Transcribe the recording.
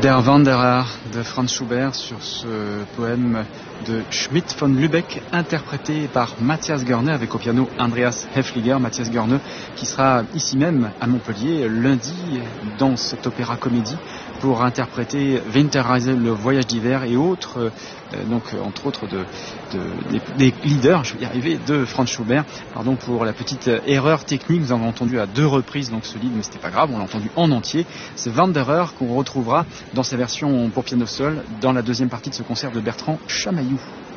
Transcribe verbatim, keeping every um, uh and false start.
Der Wanderer de Franz Schubert sur ce poème de Schmidt von Lübeck interprété par Matthias Görne avec au piano Andreas Häfliger. Matthias Görne qui sera ici même à Montpellier lundi dans cet opéra-comédie pour interpréter Winterreise, le voyage d'hiver et autres, euh, donc entre autres de, de, des, des leaders, je vais y arriver, de Franz Schubert. Pardon pour la petite erreur technique, nous avons entendu à deux reprises donc ce livre, mais c'était pas grave, on l'a entendu en entier. C'est Wanderer qu'on retrouvera dans sa version pour piano seul dans la deuxième partie de ce concert de Bertrand Chamaillou.